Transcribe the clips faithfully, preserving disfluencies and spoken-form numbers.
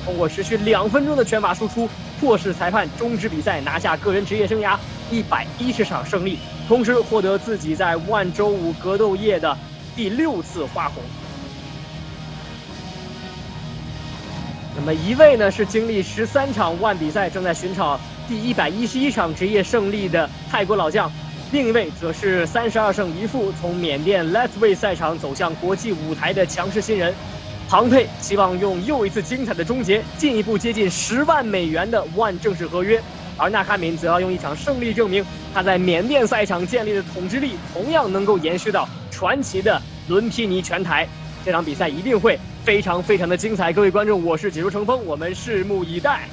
通过持续两分钟的拳法输出，迫使裁判终止比赛，拿下个人职业生涯一百一十场胜利，同时获得自己在万周五格斗业的第六次花红。那么一位呢是经历十三场万比赛，正在寻找第一百一十一场职业胜利的泰国老将。 另一位则是三十二胜一负，从缅甸 Lightweight 赛场走向国际舞台的强势新人庞佩，希望用又一次精彩的终结，进一步接近十万美元的万正式合约。而纳卡敏则要用一场胜利证明他在缅甸赛场建立的统治力同样能够延续到传奇的伦皮尼拳台。这场比赛一定会非常非常的精彩，各位观众，我是解说成风，我们拭目以待。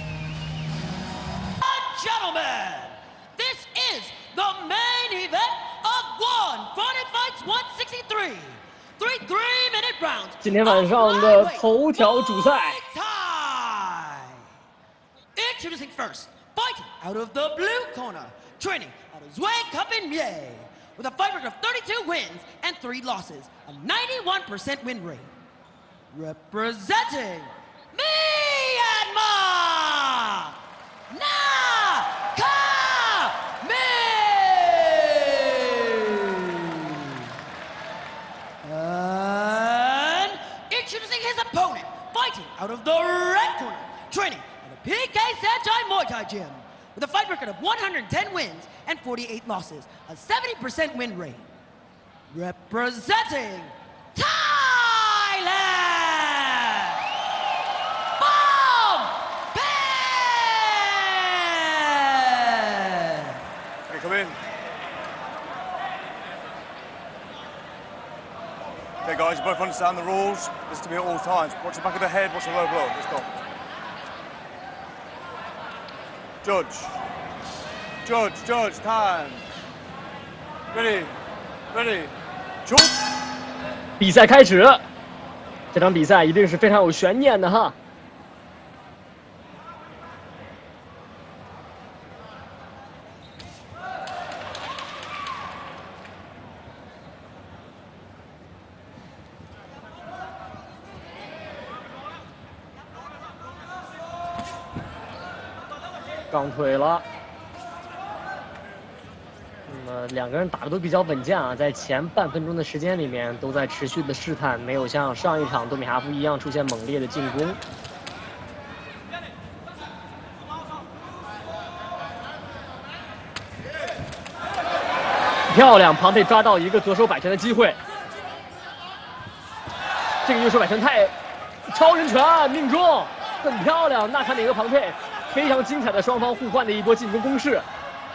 The main event of one Friday Fights one sixty-three, three three-minute rounds. 今天晚上的头条主赛。 Introducing first, fighting out of the blue corner, training out of Zhuang Cupin-Mie, with a fight record of thirty-two wins and three losses, a ninety-one percent win rate. Representing Myanmar, Nakami. And introducing his opponent, fighting out of the red corner, training at the P K Sanchai Muay Thai Gym, with a fight record of one hundred ten wins and forty-eight losses, a seventy percent win rate. Representing Thailand, Phompen! Hey, come in. Okay guys, you both understand the rules. This is to be at all times. Watch the back of the head, watch the low blow. Let's go. Judge. Judge, judge, time. Ready. Ready. Choke. 比赛开始，这场比赛一定是非常有悬念的哈。 杠腿了，那么两个人打的都比较稳健啊，在前半分钟的时间里面都在持续的试探，没有像上一场多米哈夫一样出现猛烈的进攻。漂亮，庞佩抓到一个左手摆拳的机会，这个右手摆拳太超人拳命中，很漂亮，纳卡敏和庞佩。 非常精彩的双方互换的一波进攻攻势。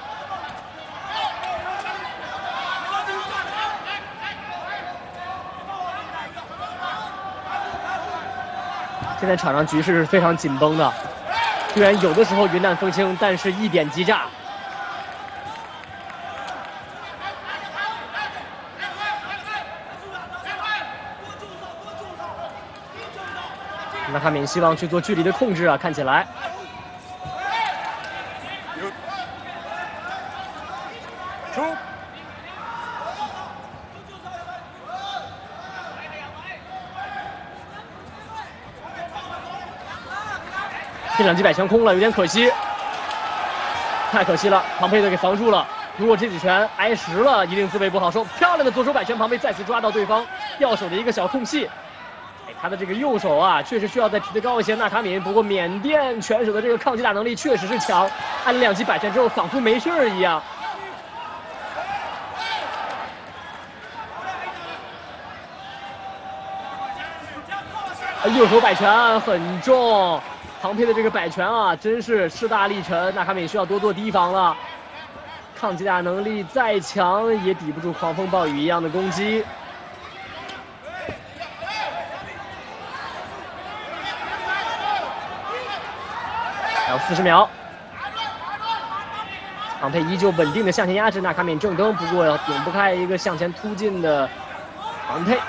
现在场上局势是非常紧绷的，虽然有的时候云淡风轻，但是一点即炸。纳卡敏希望去做距离的控制啊，看起来。 这两击摆拳空了，有点可惜，太可惜了。庞佩的给防住了，如果这几拳挨实了，一定滋味不好受。漂亮的左手摆拳，庞佩再次抓到对方掉手的一个小空隙。哎，他的这个右手啊，确实需要再提得高一些。纳卡敏，不过缅甸拳手的这个抗击打能力确实是强，按了两击摆拳之后，仿佛没事儿一样。 右手摆拳很重，庞佩的这个摆拳啊，真是势大力沉。纳卡敏需要多做提防了，抗击打能力再强也抵不住狂风暴雨一样的攻击。还有四十秒，庞佩依旧稳定的向前压制纳卡敏正蹬，不过顶不开一个向前突进的庞佩。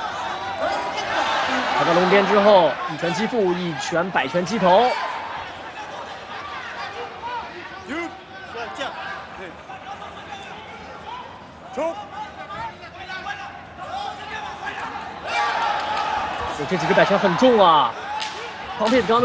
跑到龙边之后，一拳击腹，一拳摆拳击头。这几个摆拳很重啊，庞佩刚刚的。